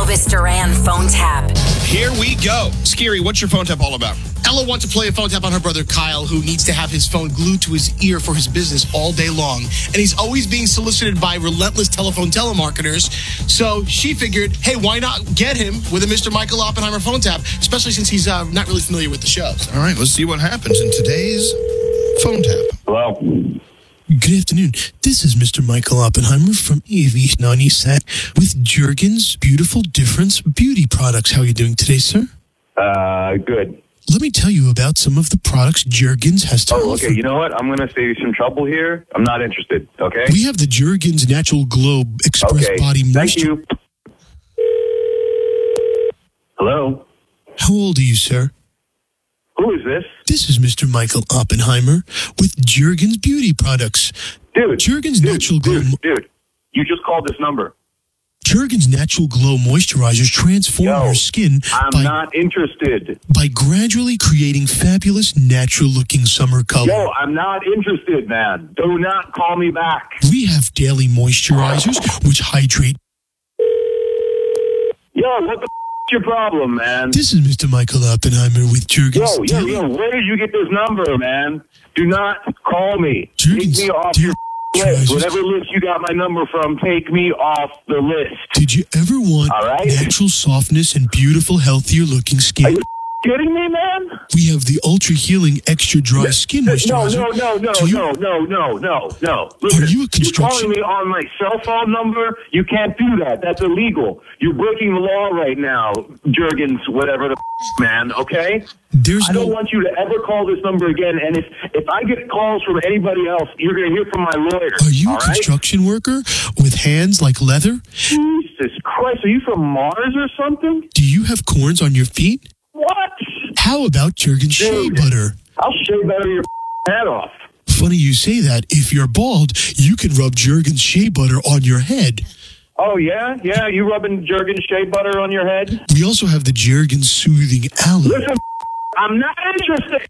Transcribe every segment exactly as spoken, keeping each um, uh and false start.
Elvis Duran phone tap. Here we go. Scary, what's your phone tap all about? Ella wants to play a phone tap on her brother Kyle, who needs to have his phone glued to his ear for his business all day long. And he's always being solicited by relentless telephone telemarketers. So she figured, hey, why not get him with a Mister Michael Oppenheimer phone tap, especially since he's uh, not really familiar with the show. All right, let's see what happens in today's phone tap. Hello? Good afternoon. This is Mister Michael Oppenheimer from A V ninety-seven with Jergens Beautiful Difference Beauty Products. How are you doing today, sir? Uh, good. Let me tell you about some of the products Jergens has to Oh, offer. okay. You know what? I'm going to save you some trouble here. I'm not interested, okay? We have the Jergens Natural Glow Express Okay. Body Thank Moisture. you. Hello? How old are you, sir? Who is this? This is Mister Michael Oppenheimer with Jergens Beauty Products. Dude. Jergens dude, Natural Glow Dude, dude. You just called this number. Jergens Natural Glow Moisturizers transform Yo, your skin I'm by, not interested. by gradually creating fabulous, natural-looking summer color. Yo, I'm not interested, man. Do not call me back. We have daily moisturizers, which hydrate. Yo, what the f*** is your problem, man? This is Mister Michael Oppenheimer with Jergens. Yo, yo, yo, where did you get this number, man? Do not call me. Jergens Take me off Daily your list. Whatever list you got my number from, take me off the list. Did you ever want All right. natural softness and beautiful, healthier-looking Are skin? you kidding me, man? We have the Ultra Healing Extra Dry Skin No, Moisturizer. no, no, no, Do you- no, no, no, no, no. Listen, Are you a you're construction- calling me on my cell phone number? You can't do that. That's illegal. You're breaking the law right now, Jergens, whatever the f- man, okay? There's I don't no... want you to ever call this number again, and if, if I get calls from anybody else, you're going to hear from my lawyer. Are you all a right? construction worker with hands like leather? Jesus Christ, are you from Mars or something? Do you have corns on your feet? What? How about Jergens Shea Dude. Butter? I'll shave better your head off. Funny you say that. If you're bald, you can rub Jergens Shea Butter on your head. Oh, yeah? Yeah, you rubbing Jergens shea butter on your head? We also have the Jergens Soothing Aloe. Listen, I'm not interested.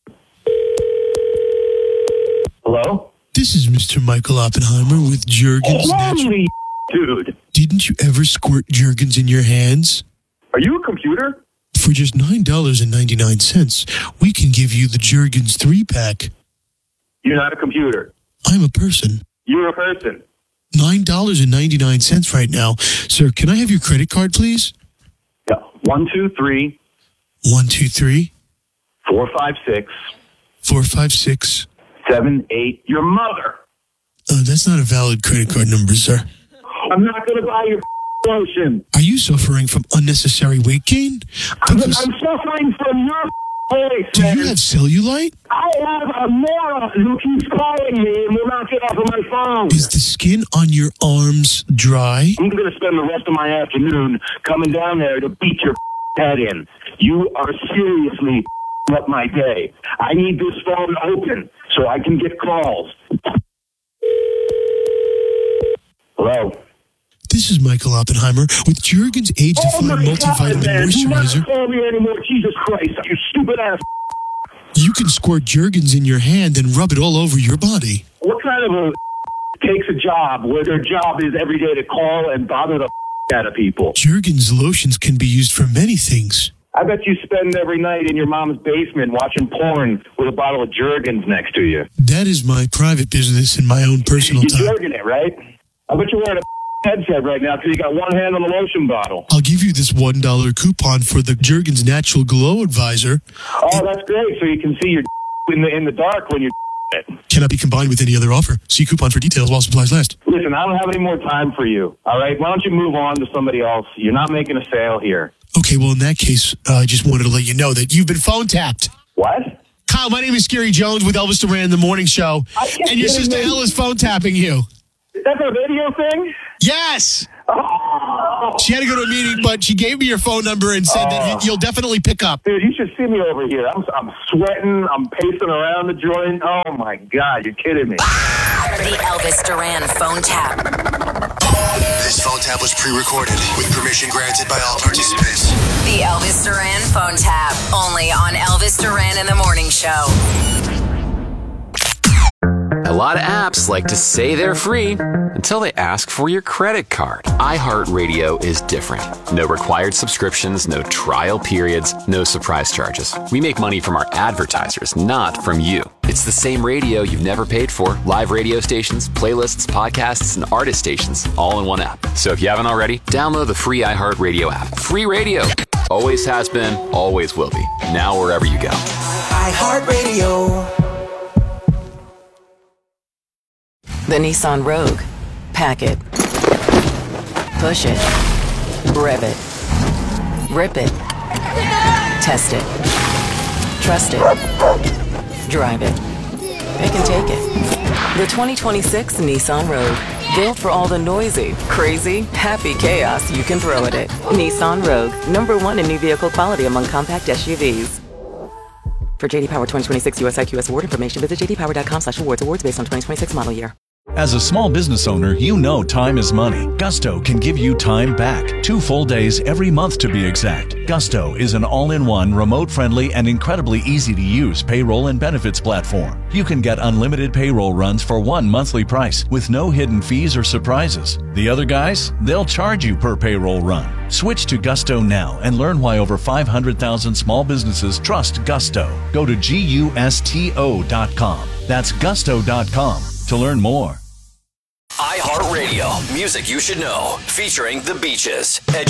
Hello? This is Mister Michael Oppenheimer with Jergens Natural. Holy dude. Didn't you ever squirt Jergens in your hands? Are you a computer? For just nine dollars and ninety-nine cents, we can give you the Jergens three-pack. You're not a computer. I'm a person. You're a person. nine dollars and ninety-nine cents right now. Sir, can I have your credit card, please? Yeah. One, two, three, One, two, three, four, five, six, four, five, six. seven, eight. Your mother. Uh, that's not a valid credit card number, sir. I'm not going to buy your lotion. Are you suffering from unnecessary weight gain? I'm, Because- I'm suffering from your voice, do man. you have cellulite? I have a moron who keeps calling me and will not get off of my phone. Is the skin on your arms dry? I'm going to spend the rest of my afternoon coming down there to beat your head in. You are seriously up my day. I need this phone open so I can get calls. Hello? This is Michael Oppenheimer with Jergens Age-Defying Oh my God, Multivitamin man. Do not Moisturizer. call me anymore. Jesus Christ. You stupid ass. You can squirt Jergens in your hand and rub it all over your body. What kind of a takes a job where their job is every day to call and bother the out of people? Jergens lotions can be used for many things. I bet you spend every night in your mom's basement watching porn with a bottle of Jergens next to you. That is my private business and my own personal You're time. jerking it, right? I bet you're wearing a headset right now because you got one hand on the lotion bottle. I'll give you this one dollar coupon for the Jergens Natural Glow Advisor. Oh, that's great. So you can see your in the in the dark when you're it. Cannot be combined with any other offer. See coupon for details while supplies last. Listen, I don't have any more time for you. All right? Why don't you move on to somebody else? You're not making a sale here. Okay, well, in that case, uh, I just wanted to let you know that you've been phone tapped. What? Kyle, my name is Scary Jones with Elvis Duran in the Morning Show. I can't And your get sister it, man. Ella's phone tapping you. That's a video thing? Yes! Oh. She had to go to a meeting, but she gave me your phone number and said that you'll definitely pick up. Dude, you should see me over here. I'm, I'm sweating. I'm pacing around the joint. Oh, my God. You're kidding me. The Elvis Duran phone tap. This phone tap was pre-recorded with permission granted by all participants. The Elvis Duran phone tap. Only on Elvis Duran in the Morning Show. A lot of apps like to say they're free until they ask for your credit card. iHeartRadio is different. No required subscriptions, no trial periods, no surprise charges. We make money from our advertisers, not from you. It's the same radio you've never paid for. Live radio stations, playlists, podcasts, and artist stations, all in one app. So if you haven't already, download the free iHeartRadio app. Free radio. Always has been, always will be. Now wherever you go. iHeartRadio. The Nissan Rogue. Pack it. Push it. Rev it. Rip it. Test it. Trust it. Drive it. Pick and take it. The twenty twenty-six Nissan Rogue. Built for all the noisy, crazy, happy chaos you can throw at it. Nissan Rogue. Number one in new vehicle quality among compact S U Vs. For J D Power twenty twenty-six U S I Q S award information, visit j d power dot com slash awards. Awards based on twenty twenty-six model year. As a small business owner, you know time is money. Gusto can give you time back. Two full days every month to be exact. Gusto is an all-in-one, remote-friendly, and incredibly easy-to-use payroll and benefits platform. You can get unlimited payroll runs for one monthly price with no hidden fees or surprises. The other guys, they'll charge you per payroll run. Switch to Gusto now and learn why over five hundred thousand small businesses trust Gusto. Go to gusto dot com. That's gusto dot com to learn more. iHeartRadio, music you should know, featuring The Beaches. Edu-